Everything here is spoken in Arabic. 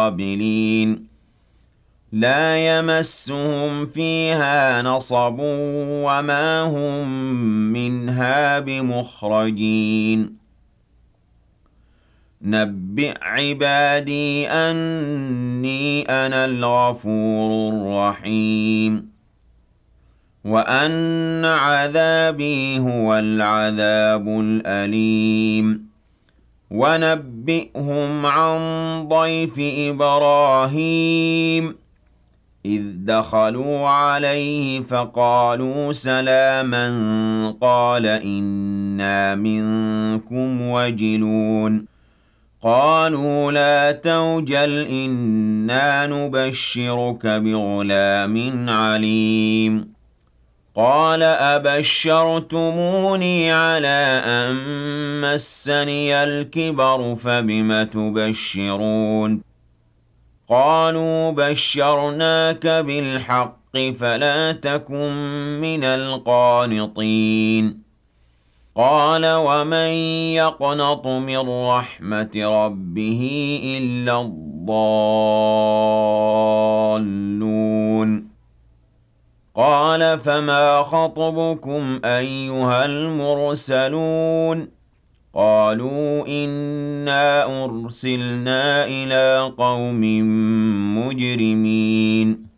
الصابلين لا يمسهم فيها نصب وما هم منها بمخرجين نبئ عبادي أني أنا الغفور الرحيم وأن عذابي هو العذاب الأليم ونبئهم عن ضيف إبراهيم إذ دخلوا عليه فقالوا سلاما قال إنا منكم وجلون قالوا لا توجل إنا نبشرك بغلام عليم قال أبشرتموني على أن مسني الكبر فبم تبشرون قالوا بشرناك بالحق فلا تكن من القانطين قال ومن يقنط من رحمة ربه إلا الضالون قال فما خطبكم أيها المرسلون قالوا إنا أرسلنا إلى قوم مجرمين